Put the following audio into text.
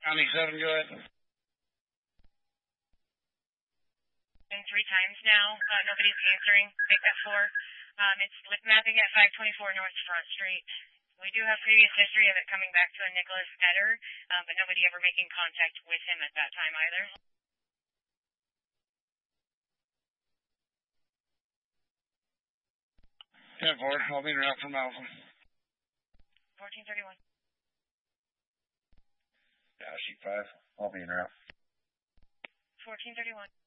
County 7, go ahead. And 3 times now. Nobody's answering. Make that 4. It's lip mapping at 524 North Front Street. We do have previous history of it coming back to a Nicholas Etter, but nobody ever making contact with him at that time either. Yeah, 4. I'll be around for Malcolm. 1431. Yeah, sheet 5. I'll be in route. 1431.